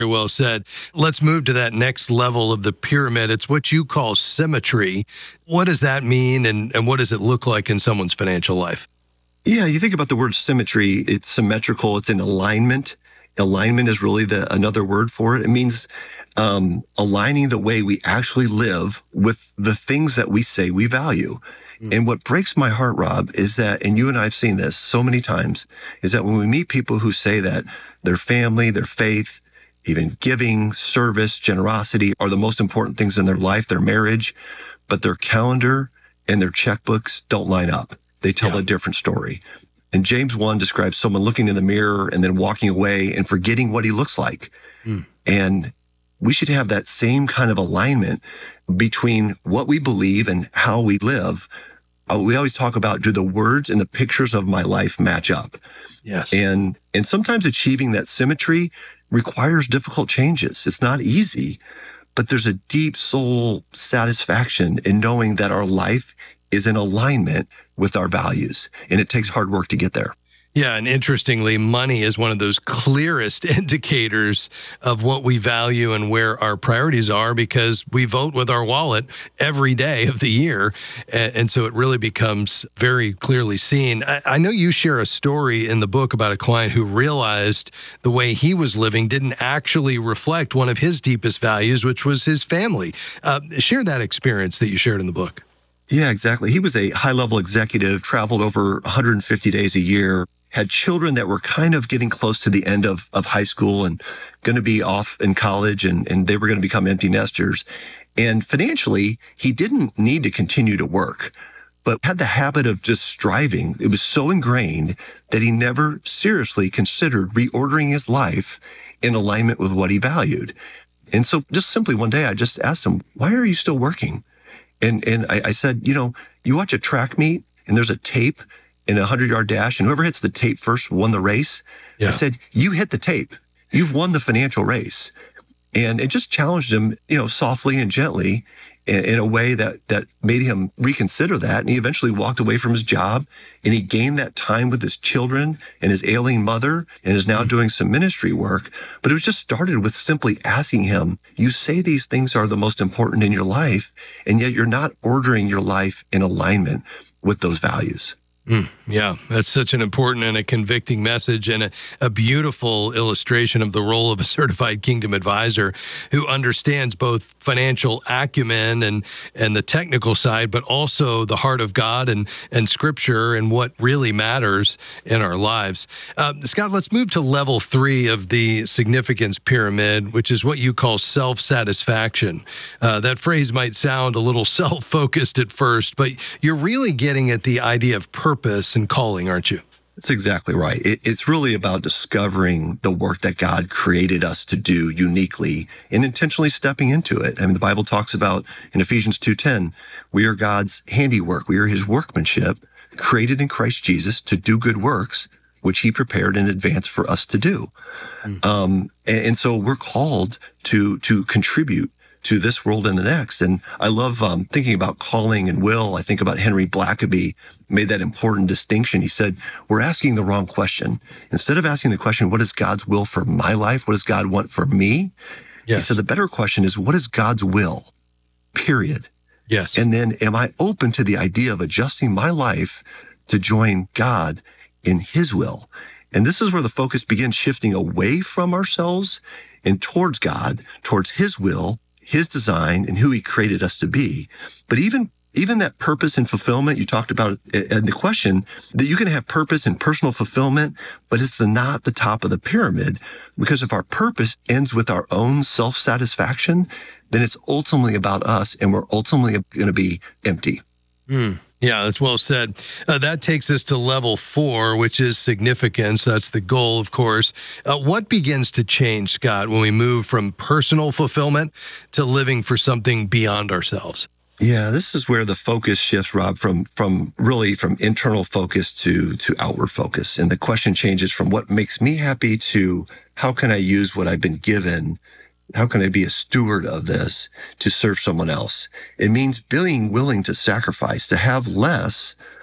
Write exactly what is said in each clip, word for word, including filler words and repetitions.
Very well said. Let's move to that next level of the pyramid. It's what you call symmetry. What does that mean, and, and what does it look like in someone's financial life? Yeah, you think about the word symmetry, it's symmetrical, it's in alignment. Alignment is really the another word for it. It means um, aligning the way we actually live with the things that we say we value. Mm. And what breaks my heart, Rob, is that, and you and I have seen this so many times, is that when we meet people who say that their family, their faith, even giving, service, generosity are the most important things in their life, their marriage, but their calendar and their checkbooks don't line up. They tell yeah. a different story. And James one describes someone looking in the mirror and then walking away and forgetting what he looks like. Mm. And we should have that same kind of alignment between what we believe and how we live. Uh, we always talk about, do the words and the pictures of my life match up? Yes. And, and sometimes achieving that symmetry requires difficult changes. It's not easy, but there's a deep soul satisfaction in knowing that our life is in alignment with our values, and it takes hard work to get there. Yeah, and interestingly, money is one of those clearest indicators of what we value and where our priorities are, because we vote with our wallet every day of the year. And, and so it really becomes very clearly seen. I, I know you share a story in the book about a client who realized the way he was living didn't actually reflect one of his deepest values, which was his family. Uh, share that experience that you shared in the book. Yeah, exactly. He was a high-level executive, traveled over one hundred fifty days a year, had children that were kind of getting close to the end of, of high school and going to be off in college, and, and they were going to become empty nesters. And financially, he didn't need to continue to work, but had the habit of just striving. It was so ingrained that he never seriously considered reordering his life in alignment with what he valued. And so just simply one day, I just asked him, why are you still working? And and I, I said, you know, you watch a track meet and there's a tape in a hundred-yard dash, and whoever hits the tape first won the race. Yeah. I said, you hit the tape. You've won the financial race. And it just challenged him, you know, softly and gently in, in a way that that made him reconsider that. And he eventually walked away from his job, and he gained that time with his children and his ailing mother, and is now mm-hmm. doing some ministry work. But it was just started with simply asking him, you say these things are the most important in your life, and yet you're not ordering your life in alignment with those values. Mm, yeah, that's such an important and a convicting message, and a, a beautiful illustration of the role of a certified kingdom advisor who understands both financial acumen and, and the technical side, but also the heart of God and, and Scripture and what really matters in our lives. Uh, Scott, let's move to level three of the significance pyramid, which is what you call self-satisfaction. Uh, that phrase might sound a little self-focused at first, but you're really getting at the idea of purpose. Purpose and calling, aren't you? That's exactly right. It, it's really about discovering the work that God created us to do uniquely and intentionally stepping into it. I mean, the Bible talks about in Ephesians two ten, we are God's handiwork. We are his workmanship, created in Christ Jesus to do good works, which he prepared in advance for us to do. Mm. Um, and, and so we're called to to contribute to this world and the next. And I love um, thinking about calling and will. I think about Henry Blackaby made that important distinction. He said, we're asking the wrong question. Instead of asking the question, what is God's will for my life? What does God want for me? Yes. He said, the better question is, what is God's will? Period. Yes. And then am I open to the idea of adjusting my life to join God in his will? And this is where the focus begins shifting away from ourselves and towards God, towards his will, his design, and who he created us to be. But even even that purpose and fulfillment, you talked about in the question, that you can have purpose and personal fulfillment, but it's the, not the top of the pyramid, because if our purpose ends with our own self-satisfaction, then it's ultimately about us, and we're ultimately going to be empty. Mm. Yeah, that's well said. Uh, that takes us to level four, which is significance. That's the goal, of course. Uh, what begins to change, Scott, when we move from personal fulfillment to living for something beyond ourselves? Yeah, this is where the focus shifts, Rob, from from really from internal focus to to outward focus. And the question changes from what makes me happy to how can I use what I've been given? How can I be a steward of this to serve someone else? It means being willing to sacrifice, to have less,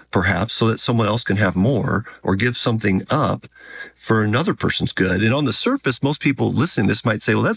perhaps, so that someone else can have more, or give something up for another person's good. And on the surface, most people listening to this might say, well, that's